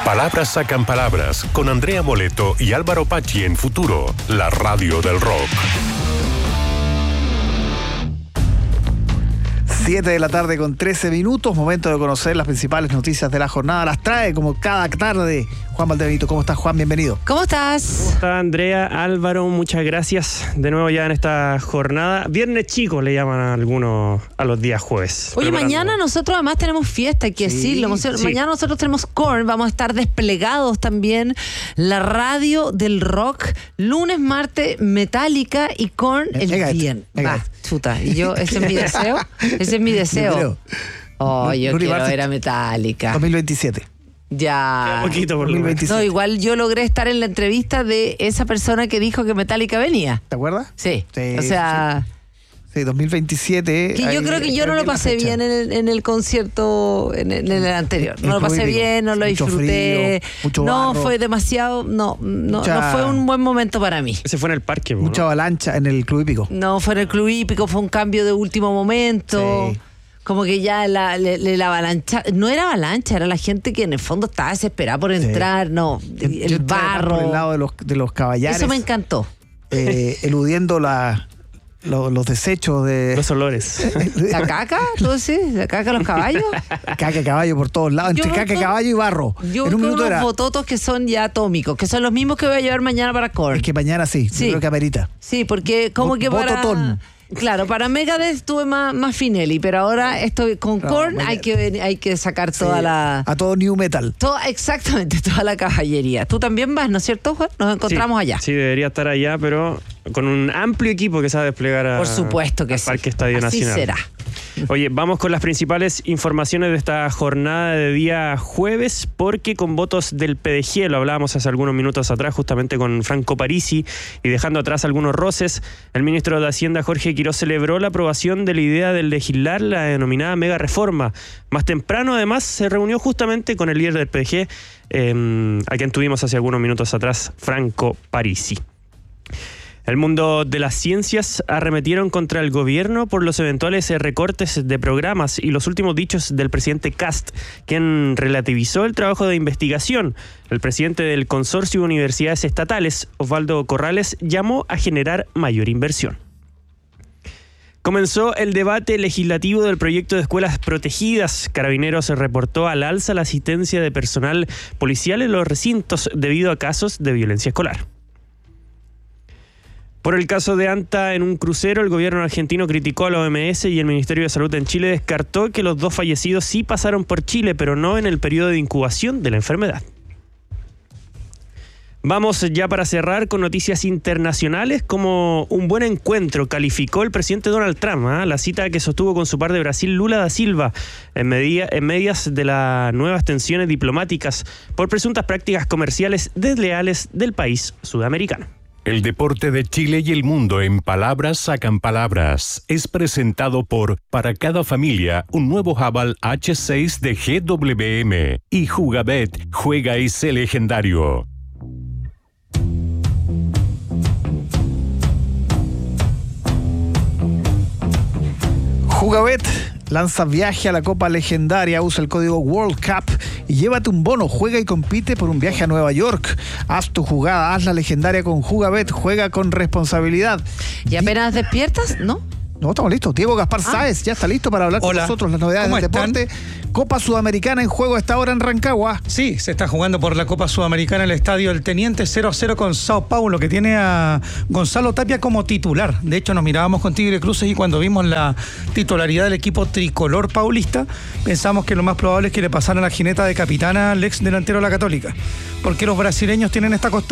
Palabras sacan palabras con Andrea Moleto y Álvaro Pacci en Futuro, la radio del rock. 7 de la tarde con 13 minutos, momento de conocer las principales noticias de la jornada. Las trae como cada tarde Juan Valdebenito. ¿Cómo estás, Juan? Bienvenido. ¿Cómo estás? ¿Cómo está, Andrea? Álvaro, muchas gracias de nuevo ya en esta jornada. Viernes chico le llaman a algunos a los días jueves. Oye, mañana nosotros además tenemos fiesta, hay que decirlo. Sí. Mañana nosotros tenemos Korn, vamos a estar desplegados también. La radio del rock, lunes, martes, Metallica y Korn el viernes. Va, chuta. Y yo, ese es mi deseo. Ese es mi deseo. Oh, yo quiero ver a Metallica. 2027. Ya. Un poquito por 2027. No, igual yo logré estar en la entrevista de esa persona que dijo que Metallica venía. ¿Te acuerdas? Sí. O sea... Sí, 2027. Que yo creo que yo no lo pasé bien en el concierto, en el anterior. No lo pasé bien, no lo disfruté. Frío, mucho no, barro. Fue demasiado. No fue un buen momento para mí. Ese fue en el parque, ¿no? Mucha avalancha en el Club Hípico. No, fue en el Club Hípico, fue un cambio de último momento. Sí. Como que ya la avalancha, no era avalancha, era la gente que en el fondo estaba desesperada por entrar, no, el barro. Por el lado de los caballares. Eso me encantó. Eludiendo los desechos de... Los olores. ¿La caca? ¿Tú decís? ¿La caca de los caballos? Caca de caballo por todos lados, entre caca de caballo y barro. Yo creo unos bototos que son ya atómicos, que son los mismos que voy a llevar mañana para Korn. Es que mañana sí, yo creo que amerita. Sí, porque como que Bototón. Claro, para Megadeth estuve más Finelli, pero ahora estoy con Korn, hay que sacar toda la... A todo new metal. Exactamente, toda la caballería. Tú también vas, ¿no es cierto, Juan? Nos encontramos allá. Sí, debería estar allá, pero con un amplio equipo que sabe desplegar por supuesto que al Parque Estadio Nacional. Así será. Oye, vamos con las principales informaciones de esta jornada de día jueves, porque con votos del PDG, lo hablábamos hace algunos minutos atrás justamente con Franco Parisi, y dejando atrás algunos roces, el ministro de Hacienda Jorge Quirós celebró la aprobación de la idea de legislar la denominada mega reforma. Más temprano además se reunió justamente con el líder del PDG, a quien tuvimos hace algunos minutos atrás, Franco Parisi. El mundo de las ciencias arremetieron contra el gobierno por los eventuales recortes de programas y los últimos dichos del presidente Kast, quien relativizó el trabajo de investigación. El presidente del Consorcio de Universidades Estatales, Osvaldo Corrales, llamó a generar mayor inversión. Comenzó el debate legislativo del proyecto de escuelas protegidas. Carabineros reportó al alza la asistencia de personal policial en los recintos debido a casos de violencia escolar. Por el caso de Anta en un crucero, el gobierno argentino criticó a la OMS y el Ministerio de Salud en Chile descartó que los dos fallecidos sí pasaron por Chile, pero no en el periodo de incubación de la enfermedad. Vamos ya para cerrar con noticias internacionales. Como un buen encuentro calificó el presidente Donald Trump la cita que sostuvo con su par de Brasil, Lula da Silva, en medias de las nuevas tensiones diplomáticas por presuntas prácticas comerciales desleales del país sudamericano. El deporte de Chile y el mundo en Palabras sacan palabras es presentado por Para cada familia un nuevo Haval H6 de GWM y Jugabet, juega y sé legendario. Jugabet lanza viaje a la Copa Legendaria, usa el código World Cup y llévate un bono, juega y compite por un viaje a Nueva York. Haz tu jugada, haz la legendaria con Jugabet, juega con responsabilidad. ¿Y apenas despiertas? ¿No? No, estamos listos. Diego Gaspar Sáez ya está listo para hablar con nosotros las novedades del deporte. Copa Sudamericana en juego a esta hora en Rancagua. Sí, se está jugando por la Copa Sudamericana el estadio El Teniente 0-0 con Sao Paulo, que tiene a Gonzalo Tapia como titular. De hecho, nos mirábamos con Tigre Cruces y cuando vimos la titularidad del equipo tricolor paulista, pensamos que lo más probable es que le pasaran la jineta de capitana al ex delantero de la Católica. Porque los brasileños tienen esta costumbre